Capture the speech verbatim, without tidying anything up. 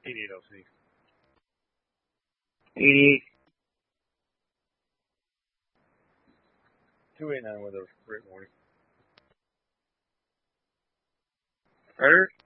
eighty-eight L C. eighty-eight. two eighty-nine with a rate warning. Predator?